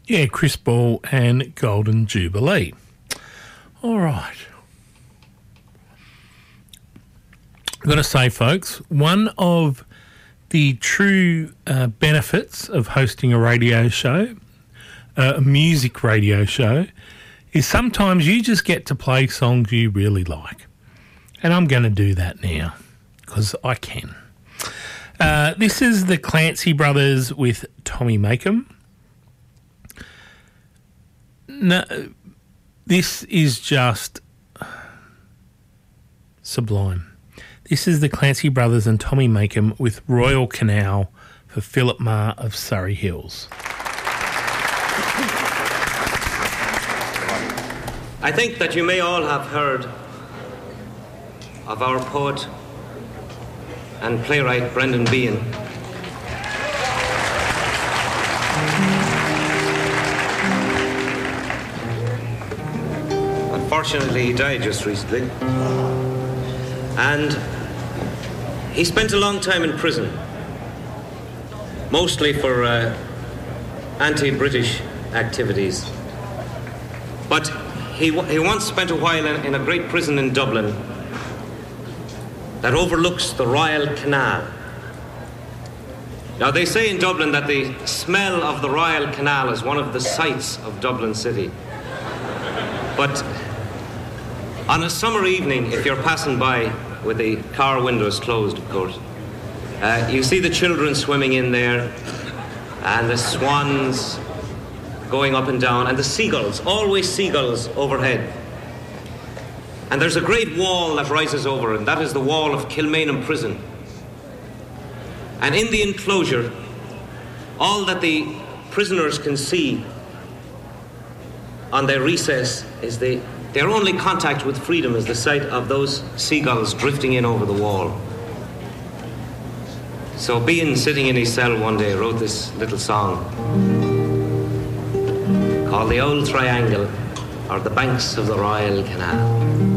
Yeah, Chris Ball and Golden Jubilee. All right. I've got to say, folks, one of the true benefits of hosting a radio show, a music radio show, is sometimes you just get to play songs you really like. And I'm going to do that now because I can. This is the Clancy Brothers with Tommy Makem. No, this is just sublime. This is the Clancy Brothers and Tommy Makem with Royal Canal for Philip Marr of Surrey Hills. I think that you may all have heard of our poet and playwright Brendan Behan. Unfortunately, he died just recently. And he spent a long time in prison, mostly for anti-British activities. But he once spent a while in a great prison in Dublin that overlooks the Royal Canal. Now, they say in Dublin that the smell of the Royal Canal is one of the sights of Dublin City. But on a summer evening, if you're passing by with the car windows closed, of course, you see the children swimming in there and the swans going up and down and the seagulls, always seagulls overhead. And there's a great wall that rises over, and that is the wall of Kilmainham Prison. And in the enclosure, all that the prisoners can see on their recess is their only contact with freedom is the sight of those seagulls drifting in over the wall. So Behan, sitting in his cell one day, wrote this little song called The Old Triangle, or The Banks of the Royal Canal.